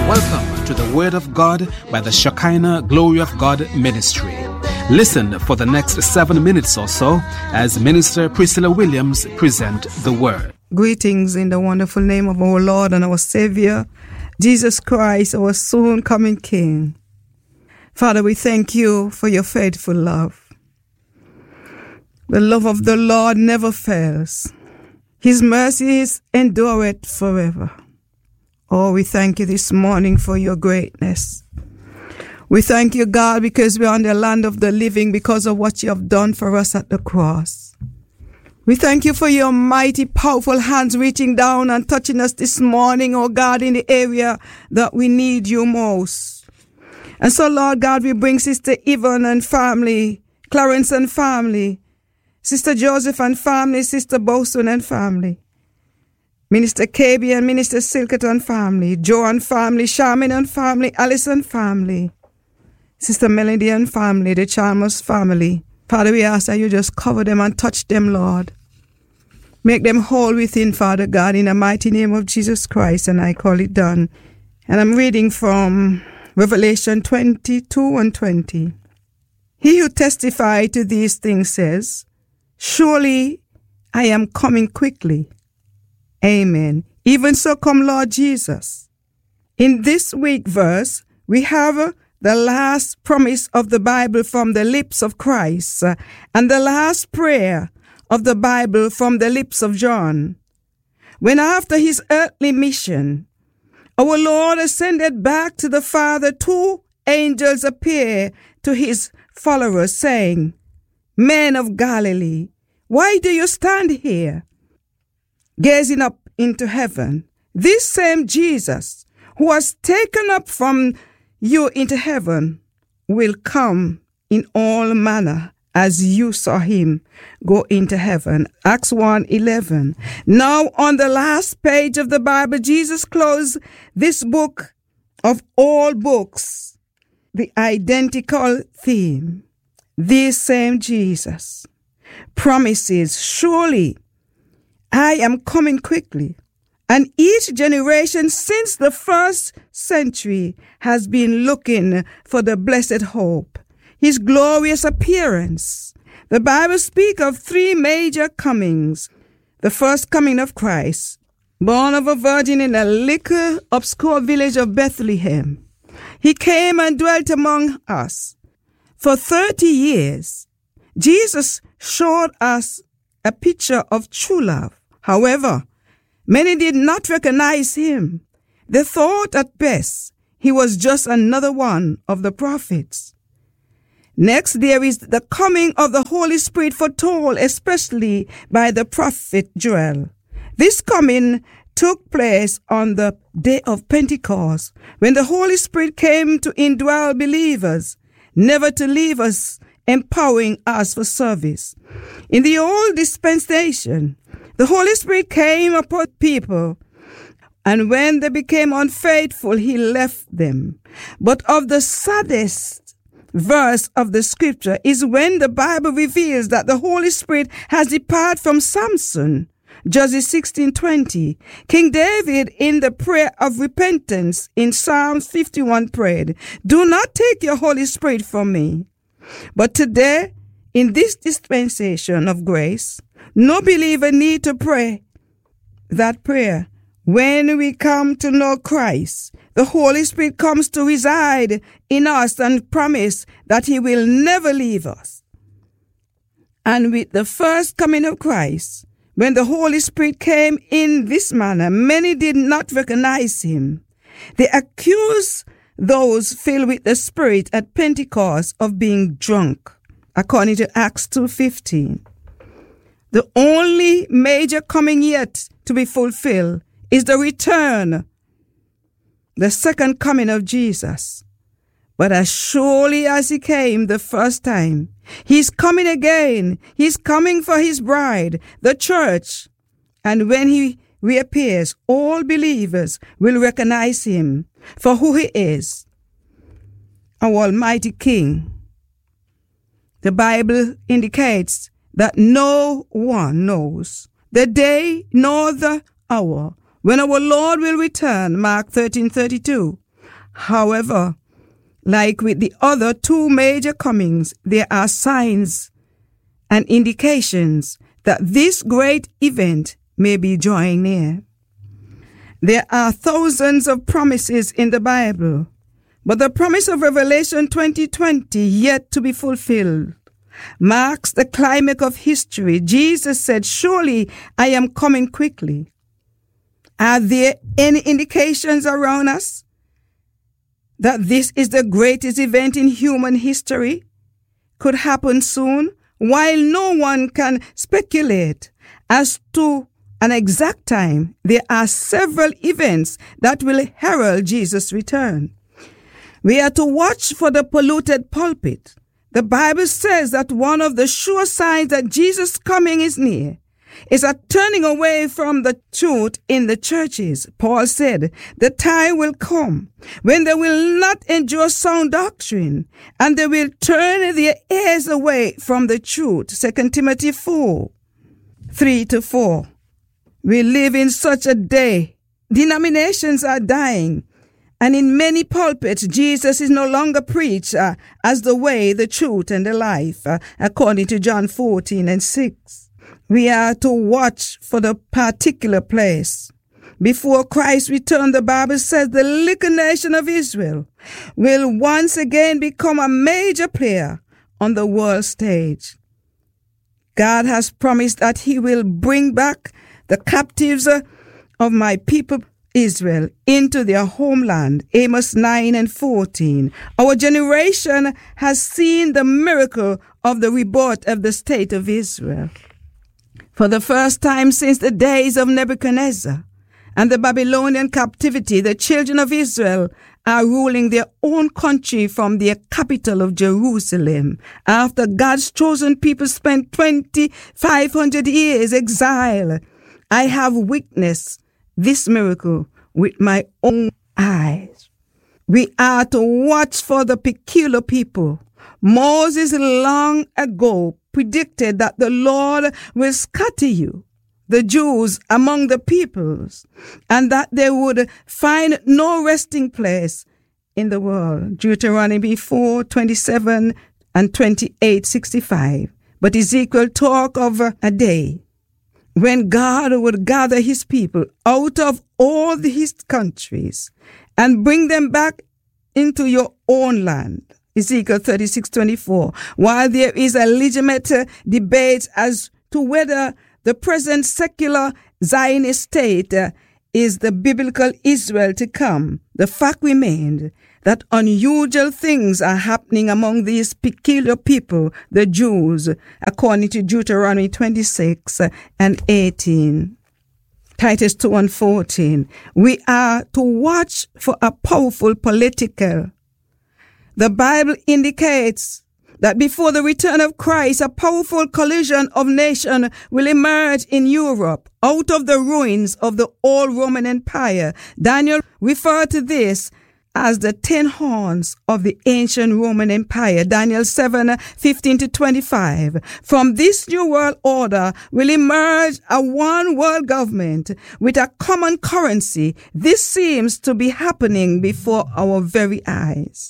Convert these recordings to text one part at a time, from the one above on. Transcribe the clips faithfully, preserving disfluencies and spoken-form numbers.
Welcome to the Word of God by the Shekinah Glory of God Ministry. Listen for the next seven minutes or so as Minister Priscilla Williams present the Word. Greetings in the wonderful name of our Lord and our Savior, Jesus Christ, our soon coming King. Father, we thank you for your faithful love. The love of the Lord never fails. His mercies endureth forever. Oh, we thank you this morning for your greatness. We thank you, God, because we're on the land of the living because of what you have done for us at the cross. We thank you for your mighty, powerful hands reaching down and touching us this morning, oh God, in the area that we need you most. And so, Lord God, we bring Sister Yvonne and family, Clarence and family, Sister Joseph and family, Sister Bosun and family, Minister K B and Minister Silkett and family, Joe and family, Charmin and family, Alice and family, Sister Melody and family, the Chalmers family. Father, we ask that you just cover them and touch them, Lord. Make them whole within, Father God, in the mighty name of Jesus Christ, and I call it done. And I'm reading from Revelation twenty-two and twenty. He who testified to these things says, surely I am coming quickly. Amen. Even so come Lord Jesus. In this week verse, we have the last promise of the Bible from the lips of Christ uh, and the last prayer of the Bible from the lips of John. When after his earthly mission, our Lord ascended back to the Father, two angels appear to his followers saying, Men of Galilee, why do you stand here, gazing up into heaven? This same Jesus who was taken up from you into heaven will come in all manner as you saw him go into heaven. Acts one eleven. Now on the last page of the Bible, Jesus closed this book of all books, the identical theme. This same Jesus promises, surely I am coming quickly. And each generation since the first century has been looking for the blessed hope, his glorious appearance. The Bible speaks of three major comings. The first coming of Christ, born of a virgin in a little obscure village of Bethlehem. He came and dwelt among us. For thirty years, Jesus showed us a picture of true love. However, many did not recognize him. They thought at best he was just another one of the prophets. Next, there is the coming of the Holy Spirit foretold, especially by the prophet Joel. This coming took place on the day of Pentecost, when the Holy Spirit came to indwell believers, never to leave us, empowering us for service. In the old dispensation, the Holy Spirit came upon people, and when they became unfaithful, he left them. But of the saddest verse of the scripture is when the Bible reveals that the Holy Spirit has departed from Samson. Judges sixteen twenty. King David, in the prayer of repentance in Psalms fifty-one, prayed, do not take your Holy Spirit from me. But today, in this dispensation of grace, no believer need to pray that prayer. When we come to know Christ, the Holy Spirit comes to reside in us and promise that he will never leave us. And with the first coming of Christ, when the Holy Spirit came in this manner, many did not recognize him. They accused those filled with the Spirit at Pentecost of being drunk, according to Acts two fifteen. The only major coming yet to be fulfilled is the return, the second coming of Jesus. But as surely as he came the first time, he's coming again. He's coming for his bride, the church. And when he reappears, all believers will recognize him for who he is, our Almighty King. The Bible indicates that no one knows the day nor the hour when our Lord will return, Mark thirteen thirty-two. However, like with the other two major comings, there are signs and indications that this great event may be drawing near. There are thousands of promises in the Bible, but the promise of Revelation twenty twenty, yet to be fulfilled, marks the climax of history. Jesus said, "Surely I am coming quickly." Are there any indications around us that this is the greatest event in human history? Could happen soon? While no one can speculate as to an exact time, there are several events that will herald Jesus' return. We are to watch for the polluted pulpit. The Bible says that one of the sure signs that Jesus' coming is near is a turning away from the truth in the churches. Paul said, the time will come when they will not endure sound doctrine, and they will turn their ears away from the truth. Second Timothy four, three to four. We live in such a day. Denominations are dying, and in many pulpits, Jesus is no longer preached uh, as the way, the truth, and the life, uh, according to John fourteen and six. We are to watch for the particular place. Before Christ returned, the Bible says the little nation of Israel will once again become a major player on the world stage. God has promised that he will bring back the captives of my people Israel into their homeland. Amos nine and fourteen. Our generation has seen the miracle of the rebirth of the state of Israel. For the first time since the days of Nebuchadnezzar and the Babylonian captivity, the children of Israel are ruling their own country from their capital of Jerusalem. After God's chosen people spent twenty-five hundred years exiled, I have witnessed this miracle with my own eyes. We are to watch for the peculiar people. Moses long ago predicted that the Lord will scatter you, the Jews, among the peoples, and that they would find no resting place in the world. Deuteronomy four twenty-seven and twenty-eight sixty-five. But Ezekiel talked of a day when God would gather his people out of all his countries and bring them back into your own land. Ezekiel thirty-six twenty-four. While there is a legitimate uh, debate as to whether the present secular Zionist state uh, is the biblical Israel to come, the fact remained that unusual things are happening among these peculiar people, the Jews, according to Deuteronomy twenty-six and eighteen. Titus two and fourteen. We are to watch for a powerful political. The Bible indicates that before the return of Christ, a powerful collision of nations will emerge in Europe out of the ruins of the old Roman Empire. Daniel referred to this as the ten horns of the ancient Roman Empire. Daniel seven fifteen to twenty-five. From this new world order will emerge a one world government with a common currency. This seems to be happening before our very eyes.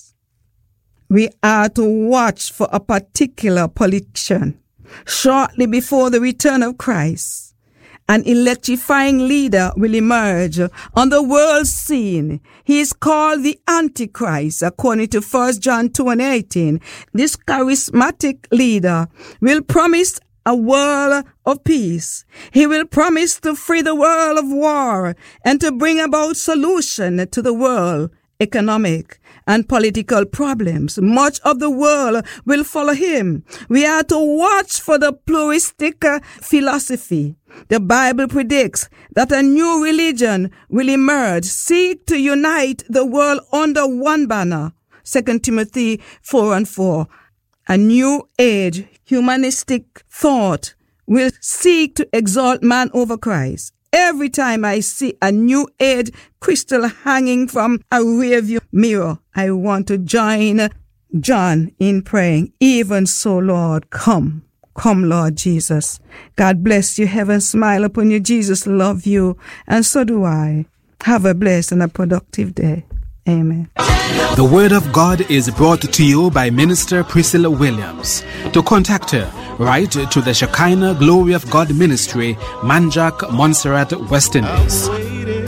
We are to watch for a particular politician. Shortly before the return of Christ, an electrifying leader will emerge on the world scene. He is called the Antichrist, according to First John two and eighteen. This charismatic leader will promise a world of peace. He will promise to free the world of war and to bring about solution to the world economic and political problems. Much of the world will follow him. We are to watch for the pluralistic uh, philosophy. The Bible predicts that a new religion will emerge, seek to unite the world under one banner. Second Timothy four and four. A new age humanistic thought will seek to exalt man over Christ. Every time I see a new age crystal hanging from a rearview mirror, I want to join John in praying. Even so, Lord, come. Come, Lord Jesus. God bless you. Heaven smile upon you. Jesus love you. And so do I. Have a blessed and a productive day. Amen. The Word of God is brought to you by Minister Priscilla Williams. To contact her, write to the Shekinah Glory of God Ministry, Manjak, Montserrat, West Indies.